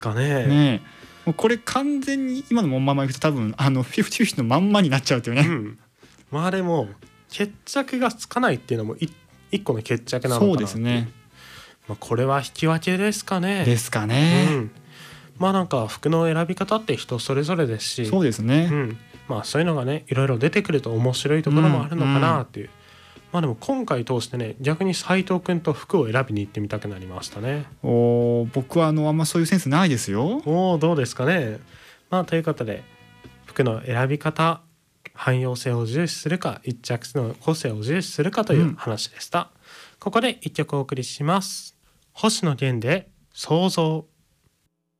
かね。 ねえ、もうこれ完全に今のままいくと多分50-50のまんまになっちゃうというね、 まあでも決着がつかないっていうのも一個の決着なのかな。 そうですね、 まあ、これは引き分けですかね。 ですかね、 まあなんか服の選び方って人それぞれですし、 そうですね、 まあそういうのがねいろいろ出てくると面白いところもあるのかなっていう、まあでも今回通してね逆に斉藤くんと服を選びに行ってみたくなりましたね。 僕はあんまそういうセンスないですよ。 どうですかね。まあということで服の選び方、汎用性を重視するか一着の個性を重視するかという話でした。ここで一曲お送りします。星野源で想像。